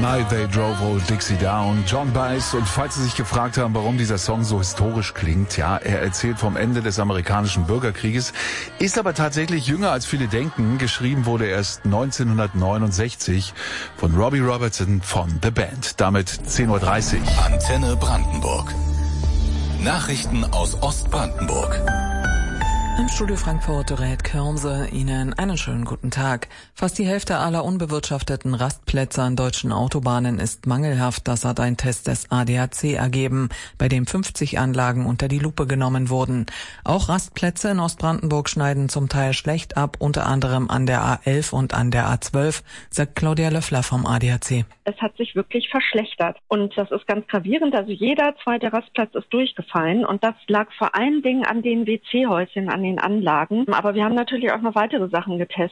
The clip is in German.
Night They Drove Old Dixie Down, John Baez. Und falls Sie sich gefragt haben, warum dieser Song so historisch klingt, ja, er erzählt vom Ende des amerikanischen Bürgerkrieges, ist aber tatsächlich jünger als viele denken. Geschrieben wurde er erst 1969 von Robbie Robertson von The Band. Damit 10:30 Uhr. Antenne Brandenburg. Nachrichten aus Ostbrandenburg. Im Studio Frankfurt Red Körnse, Ihnen einen schönen guten Tag. Fast die Hälfte aller unbewirtschafteten Rastplätze an deutschen Autobahnen ist mangelhaft. Das hat ein Test des ADAC ergeben, bei dem 50 Anlagen unter die Lupe genommen wurden. Auch Rastplätze in Ostbrandenburg schneiden zum Teil schlecht ab, unter anderem an der A11 und an der A12, sagt Claudia Löffler vom ADAC. Es hat sich wirklich verschlechtert und das ist ganz gravierend. Also jeder zweite Rastplatz ist durchgefallen und das lag vor allen Dingen an den WC-Häuschen, an den Anlagen. Aber wir haben natürlich auch noch weitere Sachen getestet.